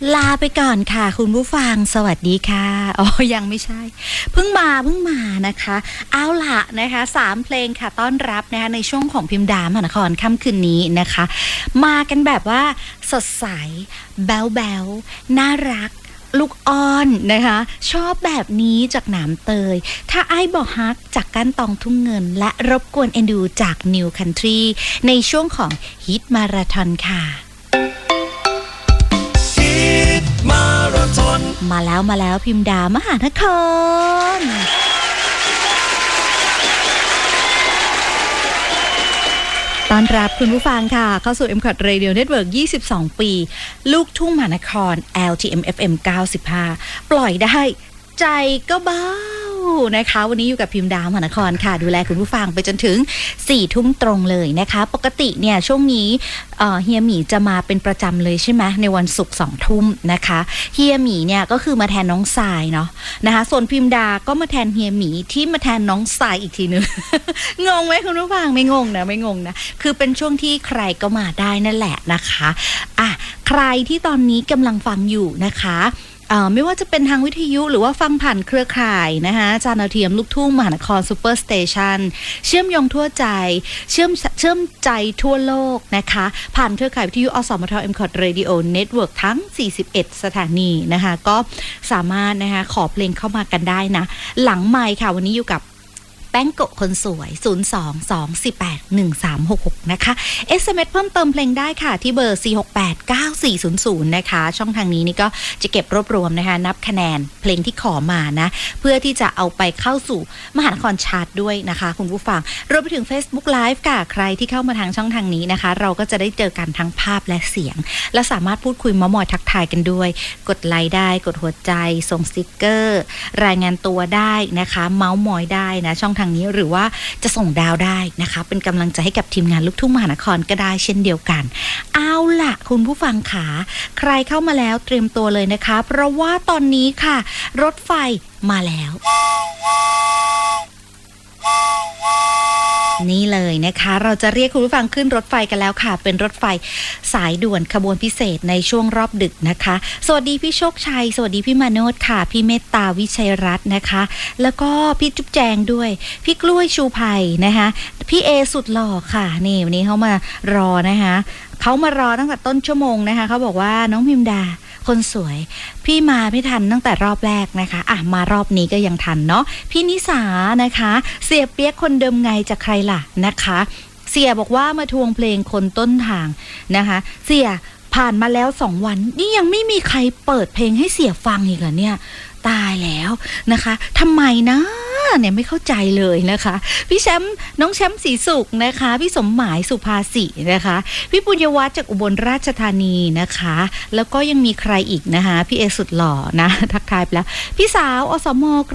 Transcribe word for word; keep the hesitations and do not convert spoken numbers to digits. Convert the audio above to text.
ลาไปก่อนค่ะคุณผู้ฟังสวัสดีค่ะอ๋อยังไม่ใช่เพิ่งมาเพิ่งมานะคะเอาล่ะนะคะสามเพลงค่ะต้อนรับนะคะในช่วงของพิมพ์ดามหานครค่ำคืนนี้นะคะมากันแบบว่าสดใสแบ๊วแบ๊วน่ารักลูกอ้อนนะคะชอบแบบนี้จากหนามเตยถ้าไอ้บอกฮักจากก้านตองทุ่งเงินและรบกวนเอ็นดูจาก New Country ในช่วงของฮิตมาราธอนค่ะมาราธอนมาแล้วมาแล้วพิมพ์ดามหานครต้อนรับคุณผู้ฟังค่ะเข้าสู่ เอ็ม ซี เอ ที Radio Network ยี่สิบสองปีลูกทุ่งมหานคร แอล ที เอ็ม เอฟ เอ็ม เก้าสิบห้าปล่อยได้ใจก็เบานะคะวันนี้อยู่กับพิมพ์ดาวมหานครค่ะดูแลคุณผู้ฟังไปจนถึงสี่ทุ่มตรงเลยนะคะปกติเนี่ยช่วงนี้เอ่อเฮียหมีจะมาเป็นประจำเลยใช่ไหมในวันศุกร์สองทุ่มนะคะเฮียหมีเนี่ยก็คือมาแทนน้องทรายเนาะนะคะส่วนพิมพ์ดาก็มาแทนเฮียหมีที่มาแทนน้องทรายอีกทีนึง งงไหมคุณผู้ฟังไม่งงนะไม่งงนะคือเป็นช่วงที่ใครก็มาได้นั่นแหละนะคะอ่ะใครที่ตอนนี้กำลังฟังอยู่นะคะไม่ว่าจะเป็นทางวิทยุหรือว่าฟังผ่านเครือข่ายนะคะจานดาวเทียมลูกทุ่งมหานครซูเปอร์สเตชันเชื่อมโยงทั่วใจเชื่อมเชื่อมใจทั่วโลกนะคะผ่านเครือข่ายวิทยุอสมท เอ็ม ซี เอ ที Radio Network ทั้งสี่สิบเอ็ดสถานีนะคะก็สามารถนะคะขอเพลงเข้ามากันได้นะหลังไมค์ค่ะวันนี้อยู่กับแป้งโกะคนสวยศูนย์ สอง สอง สี่ แปด หนึ่ง สาม หก หกนะคะ เอส เอ็ม เอส เพิ่มเติมเพลงได้ค่ะที่เบอร์สี่ หก แปด เก้า สี่ ศูนย์ ศูนย์นะคะช่องทางนี้นี่ก็จะเก็บรวบรวมนะคะนับคะแนนเพลงที่ขอมานะเพื่อที่จะเอาไปเข้าสู่มหานครชาร์ตด้วยนะคะคุณผู้ฟังรวมไปถึง Facebook Live ค่ะใครที่เข้ามาทางช่องทางนี้นะคะเราก็จะได้เจอกันทั้งภาพและเสียงและสามารถพูดคุยเม้ามอยทักทายกันด้วยกดไลค์ได้กดหัวใจส่งสติ๊กเกอร์รายงานตัวได้นะคะเม้ามอยได้นะช่องทางนี้หรือว่าจะส่งดาวได้นะคะเป็นกำลังใจให้กับทีมงานลูกทุ่งมหานครก็ได้เช่นเดียวกันเอาล่ะคุณผู้ฟังขาใครเข้ามาแล้วเตรียมตัวเลยนะคะเพราะว่าตอนนี้ค่ะรถไฟมาแล้วนี่เลยนะคะเราจะเรียกคุณผู้ฟังขึ้นรถไฟกันแล้วค่ะเป็นรถไฟสายด่วนขบวนพิเศษในช่วงรอบดึกนะคะสวัสดีพี่โชคชัยสวัสดีพี่มาโนดค่ะพี่เมตตาวิชัยรัตน์นะคะแล้วก็พี่จุ๊บแจงด้วยพี่กล้วยชูไผ่นะคะพี่เอสุดหล่อค่ะนี่วันนี้เขามารอนะคะเขามารอตั้งแต่ต้นชั่วโมงนะคะเขาบอกว่าน้องพิมดาคนสวยพี่มาไม่ทันตั้งแต่รอบแรกนะคะอ่ะมารอบนี้ก็ยังทันเนาะพี่นิสานะคะเสียเปี๊ยกคนเดิมไงจากใครล่ะนะคะเสียบอกว่ามาทวงเพลงคนต้นทางนะคะเสียผ่านมาแล้วสองวันนี่ยังไม่มีใครเปิดเพลงให้เสียฟังอีกเหรอเนี่ยตายแล้วนะคะทำไมนะเนี่ยไม่เข้าใจเลยนะคะพี่แชมป์น้องแชมป์ศรีสุขนะคะพี่สมหมายสุภาสินะคะพี่ปุญญวัฒน์จากอุบลราชธานีนะคะแล้วก็ยังมีใครอีกนะคะพี่เอสุดหล่อนะทักทายไปแล้วพี่สาวอสม